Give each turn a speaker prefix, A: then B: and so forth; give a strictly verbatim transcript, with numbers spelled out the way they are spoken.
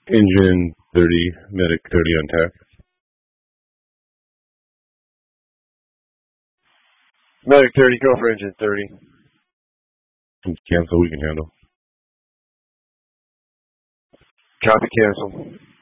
A: Engine thirty, medic thirty on tack.
B: Medic thirty, go for engine thirty.
A: Cancel, we can handle.
B: Copy, cancel.